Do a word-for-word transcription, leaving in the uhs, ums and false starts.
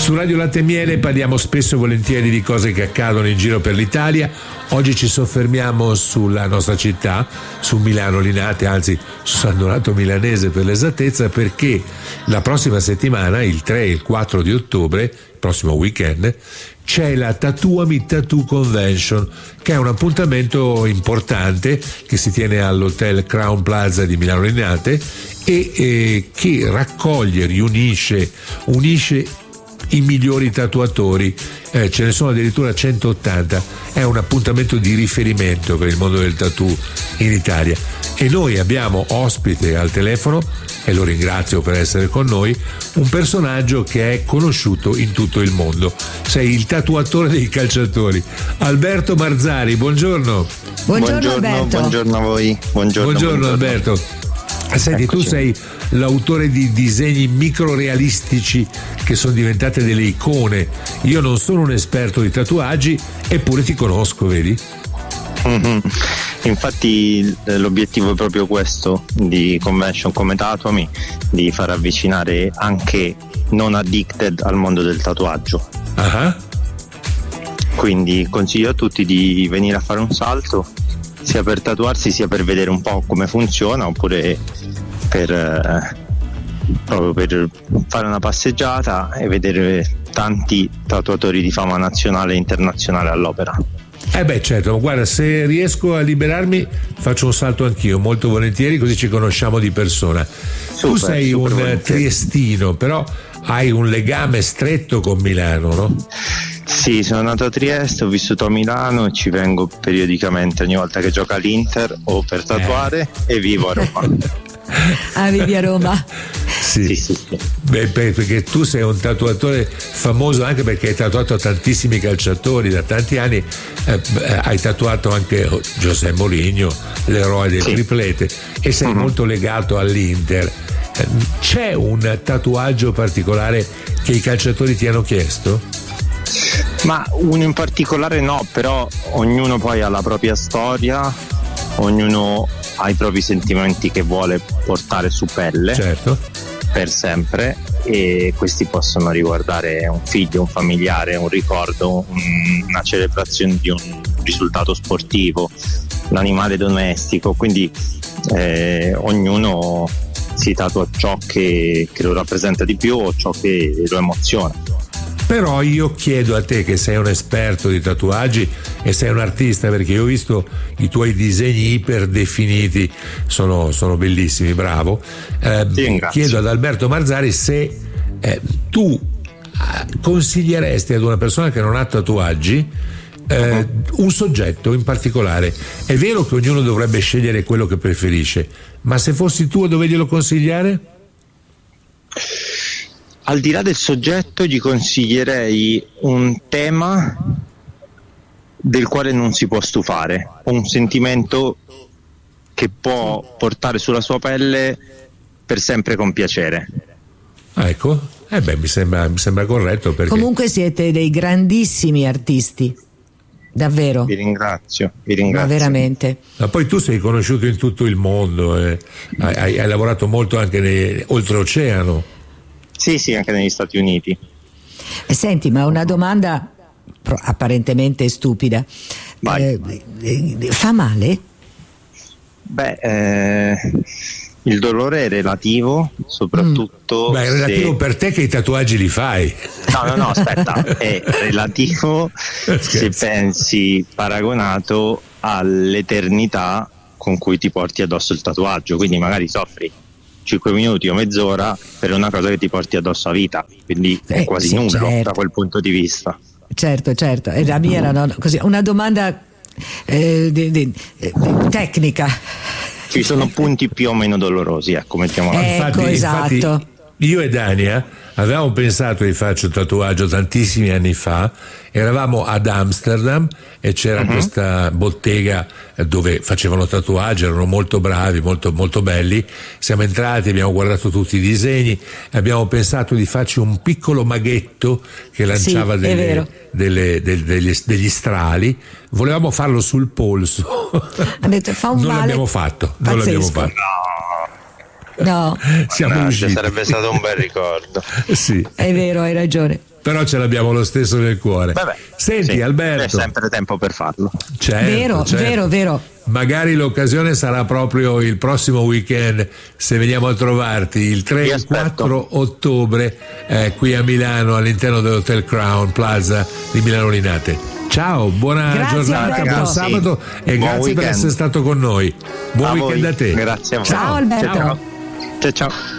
Su Radio Latte e Miele parliamo spesso e volentieri di cose che accadono in giro per l'Italia. Oggi ci soffermiamo sulla nostra città, su Milano Linate, anzi su San Donato Milanese per l'esattezza, perché la prossima settimana, il tre e il quattro di ottobre, il prossimo weekend, c'è la Tattooami Tattoo Convention, che è un appuntamento importante che si tiene all'Hotel Crown Plaza di Milano Linate e eh, che raccoglie, riunisce, unisce i migliori tatuatori, eh, ce ne sono addirittura centottanta. È un appuntamento di riferimento per il mondo del tattoo in Italia e noi abbiamo ospite al telefono, e lo ringrazio per essere con noi, un personaggio che è conosciuto in tutto il mondo. Sei il tatuatore dei calciatori, Alberto Marzari. Buongiorno. Buongiorno, buongiorno Alberto. Buongiorno a voi. Buongiorno, buongiorno, buongiorno. Alberto. Senti, Eccoci. Tu sei l'autore di disegni microrealistici che sono diventate delle icone. Io non sono un esperto di tatuaggi, eppure ti conosco, vedi? Mm-hmm. Infatti l'obiettivo è proprio questo di convention come Tatuami, di far avvicinare anche non addicted al mondo del tatuaggio. Uh-huh. Quindi consiglio a tutti di venire a fare un salto, sia per tatuarsi sia per vedere un po' come funziona, oppure per eh, proprio per fare una passeggiata e vedere tanti tatuatori di fama nazionale e internazionale all'opera. Eh beh, certo, guarda, se riesco a liberarmi faccio un salto anch'io, molto volentieri, così ci conosciamo di persona. Super, tu sei super un volentieri. triestino, però hai un legame stretto con Milano, no? Sì, sono nato a Trieste, ho vissuto a Milano e ci vengo periodicamente ogni volta che gioca l'Inter o per tatuare eh. e vivo a Roma. Ah, vivi a Roma? Sì. Sì, sì, sì. Beh, perché tu sei un tatuatore famoso anche perché hai tatuato tantissimi calciatori da tanti anni, eh, hai tatuato anche José Mourinho, l'eroe del sì. triplete, e sei mm-hmm. molto legato all'Inter. C'è un tatuaggio particolare che i calciatori ti hanno chiesto? Ma uno in particolare no, però ognuno poi ha la propria storia, ognuno ha i propri sentimenti che vuole portare su pelle. Certo. Per sempre, e questi possono riguardare un figlio, un familiare, un ricordo, un, una celebrazione di un risultato sportivo, un animale domestico, quindi eh, ognuno si tatua ciò che, che lo rappresenta di più o ciò che lo emoziona. Però io chiedo a te, che sei un esperto di tatuaggi e sei un artista, perché io ho visto i tuoi disegni iper definiti, sono, sono bellissimi, bravo. Eh, sì, chiedo ad Alberto Marzari se eh, tu eh, consiglieresti ad una persona che non ha tatuaggi eh, uh-huh. un soggetto in particolare. È vero che ognuno dovrebbe scegliere quello che preferisce, ma se fossi tu, dove glielo consigliare? Al di là del soggetto, gli consiglierei un tema del quale non si può stufare, un sentimento che può portare sulla sua pelle per sempre con piacere. Ah, ecco, eh beh, mi sembra, mi sembra corretto, perché comunque siete dei grandissimi artisti, davvero. Vi ringrazio, vi ringrazio. Ma veramente. Ma poi tu sei conosciuto in tutto il mondo, eh. hai, hai lavorato molto anche nei, oltreoceano. Sì, sì, anche negli Stati Uniti. Eh, senti, ma una domanda apparentemente stupida. Vai. Eh, fa male? Beh, eh, il dolore è relativo, soprattutto. Mm. Beh, è relativo se... per te che i tatuaggi li fai. No, no, no, aspetta, è relativo se pensi paragonato all'eternità con cui ti porti addosso il tatuaggio, quindi magari soffri cinque minuti o mezz'ora per una cosa che ti porti addosso a vita, quindi è eh, quasi sì, nulla certo. da quel punto di vista. Certo, certo, e la mia era no, così, una domanda eh, di, di, eh, tecnica. Ci sono punti più o meno dolorosi, ecco, mettiamola. Ecco, infatti, esatto. Infatti, io e Dania avevamo pensato di farci un tatuaggio tantissimi anni fa, eravamo ad Amsterdam e c'era uh-huh. questa bottega dove facevano tatuaggi, erano molto bravi, molto, molto belli. Siamo entrati, abbiamo guardato tutti i disegni, abbiamo pensato di farci un piccolo maghetto che lanciava sì, delle, delle, delle, degli, degli strali. Volevamo farlo sul polso. Ha detto, fa un non male l'abbiamo fatto, non pazzesco. l'abbiamo fatto. No, Siamo Mannaggia, usciti. sarebbe stato un bel ricordo. Sì. È vero, hai ragione. però ce l'abbiamo lo stesso nel cuore. Vabbè, Senti, sì, Alberto, c'è sempre tempo per farlo. certo, vero, certo. vero, vero. Magari l'occasione sarà proprio il prossimo weekend, se veniamo a trovarti il tre e il quattro ottobre eh, qui a Milano all'interno dell'Hotel Crown Plaza di Milano Linate. Ciao, buona Grazie, giornata, Alberto. buon sabato e Buon grazie weekend. per essere stato con noi. Buon A weekend voi. a te. Grazie a voi. Ciao Alberto. Ciao ciao. ciao.